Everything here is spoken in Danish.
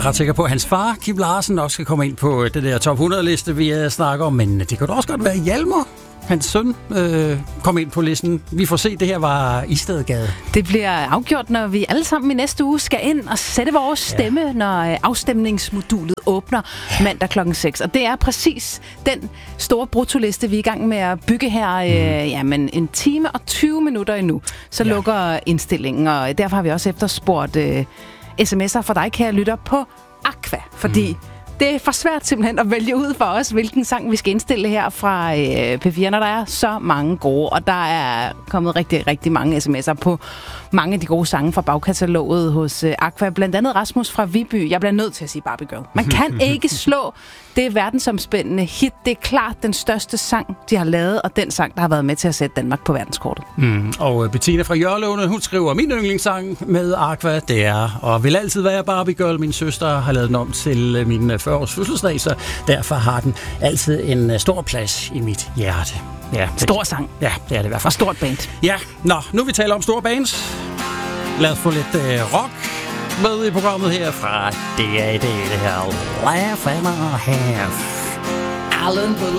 er ret sikker på, at hans far, Kim Larsen, også skal komme ind på det der top 100-liste, vi snakker om. Men det kan da også godt være Hjalmar, hans søn, kom ind på listen. Vi får se, det her var Istedgade. Det bliver afgjort, når vi alle sammen i næste uge skal ind og sætte vores stemme, når afstemningsmodulet åbner mandag klokken 6. Og det er præcis den store bruttoliste, vi er i gang med at bygge her. Jamen, 1 time og 20 minutter endnu, så lukker indstillingen. Og derfor har vi også efterspurgt sms'er for dig, kære lytter, på Aqua. Fordi det er for svært simpelthen at vælge ud for os, hvilken sang vi skal indstille her fra P4, når der er så mange gode. Og der er kommet rigtig, rigtig mange sms'er på mange af de gode sange fra bagkataloget hos Aqua. Blandt andet Rasmus fra Viby. Jeg bliver nødt til at sige Barbie Girl. Man kan ikke slå det verdensomspændende hit. Det er klart den største sang, de har lavet, og den sang, der har været med til at sætte Danmark på verdenskortet. Og Bettina fra Jørlåne, hun skriver, min yndlingssang med Aqua, det er og vil altid være Barbie Girl. Min søster har lavet den om til min 40-års fødselsdag, så derfor har den altid en stor plads i mit hjerte. Ja, stor sang. Ja, det er det i hvert fald. Og stort band. Ja, nu vi taler om store bands. Lad os få lidt rock med i programmet her fra DAD, det her Laugh and a Half. Alan